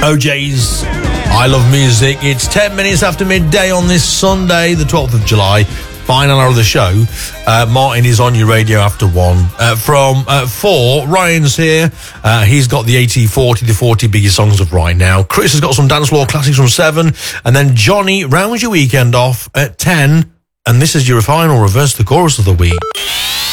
OJ's I Love Music. It's 10 minutes after midday on this Sunday, the 12th of July. Final hour of the show. Martin is on your radio after 1. From 4, Ryan's here. He's got the 80-40, the 40 biggest songs of right now. Chris has got some dance floor classics from 7. And then Johnny rounds your weekend off at 10. And this is your final reverse the chorus of the week.